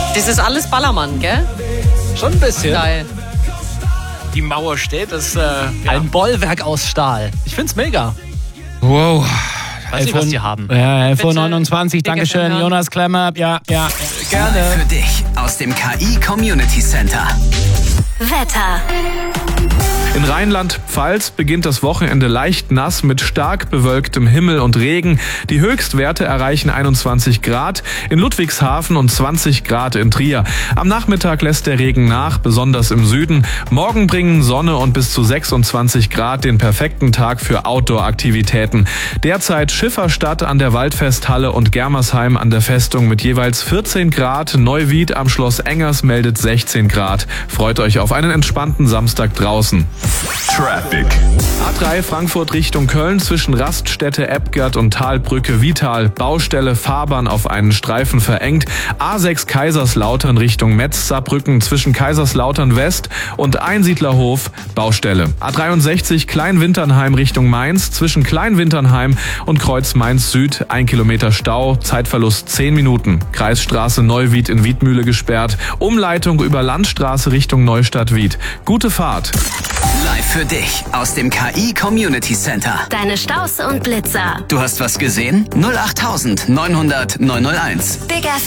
Das ist alles Ballermann, gell? Schon ein bisschen. Geil. Die Mauer steht, das Ein Bollwerk aus Stahl. Ich find's mega. Wow. Weiß nicht, was die haben. Ja, 11.29 Uhr, Bitte. Dankeschön, Bitte. Jonas Klemmer. Ja, Gerne. Für dich aus dem KI Community Center. Wetter. In Rheinland-Pfalz beginnt das Wochenende leicht nass mit stark bewölktem Himmel und Regen. Die Höchstwerte erreichen 21 Grad in Ludwigshafen und 20 Grad in Trier. Am Nachmittag lässt der Regen nach, besonders im Süden. Morgen bringen Sonne und bis zu 26 Grad den perfekten Tag für Outdoor-Aktivitäten. Derzeit Schifferstadt an der Waldfesthalle und Germersheim an der Festung mit jeweils 14 Grad. Neuwied am Schloss Engers meldet 16 Grad. Freut euch auf einen entspannten Samstag draußen. Traffic. A3 Frankfurt Richtung Köln zwischen Raststätte Ebgert und Talbrücke Vital. Baustelle, Fahrbahn auf einen Streifen verengt. A6 Kaiserslautern Richtung Metz Saarbrücken zwischen Kaiserslautern West und Einsiedlerhof Baustelle. A63 Kleinwinternheim Richtung Mainz zwischen Kleinwinternheim und Kreuz Mainz Süd 1 Kilometer Stau, Zeitverlust 10 Minuten. Kreisstraße Neuwied in Wiedmühle gesperrt. Umleitung über Landstraße Richtung Neustadt-Wied. Gute Fahrt. Live für dich aus dem KI Community Center. Deine Staus und Blitzer. Du hast was gesehen? 08900 901. Big FM.